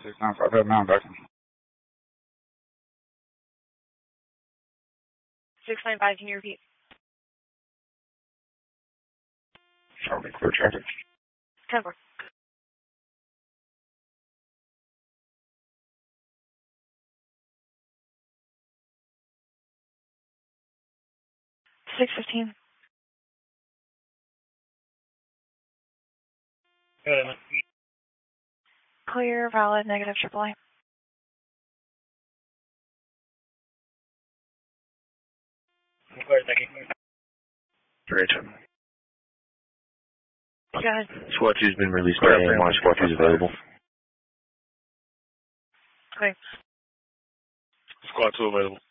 695, have Mountain Back. 695, can you repeat? Sorry, clear traffic. 10-4. $615. Clear, valid, negative AAA. Clear, thank you. Great. Go ahead. SWAT 2's been released by AMR. SWAT 2's available. Okay. Squad 2 available.